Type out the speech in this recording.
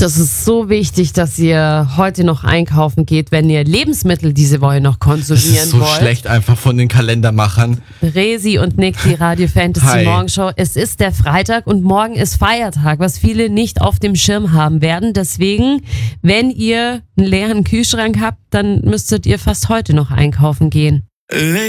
Das ist so wichtig, dass ihr heute noch einkaufen geht, wenn ihr Lebensmittel diese Woche noch konsumieren wollt. Das ist so schlecht einfach von den Kalendermachern. Resi und Nick, die Radio Fantasy Hi. Morgenshow. Es ist der Freitag und morgen ist Feiertag, was viele nicht auf dem Schirm haben werden. Deswegen, wenn ihr einen leeren Kühlschrank habt, dann müsstet ihr fast heute noch einkaufen gehen.